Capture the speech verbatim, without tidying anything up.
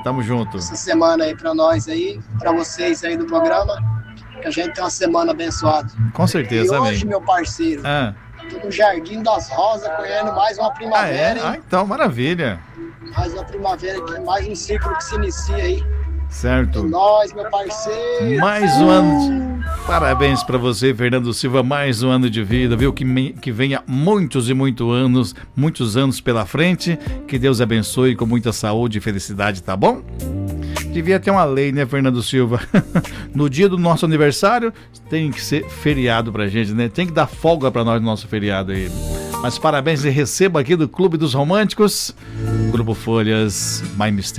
Tamo junto. Essa semana aí pra nós aí, pra vocês aí do programa, que a gente tem uma semana abençoada. Com certeza, e amém. hoje, meu parceiro, Ah. tô no Jardim das Rosas, colhendo mais uma Ah, primavera, é? hein? Ah, então, maravilha. Mais uma primavera aqui, mais um ciclo que se inicia aí. Certo. É nóis, meu parceiro. Mais um ano. Parabéns pra você, Fernando Silva. Mais um ano de vida, viu? Que, me... que venha muitos e muitos anos, muitos anos pela frente. Que Deus abençoe com muita saúde e felicidade, tá bom? Devia ter uma lei, né, Fernando Silva? No dia do nosso aniversário, tem que ser feriado pra gente, né? Tem que dar folga pra nós no nosso feriado aí. Mas parabéns e receba aqui do Clube dos Românticos, Grupo Folhas, My Mistério.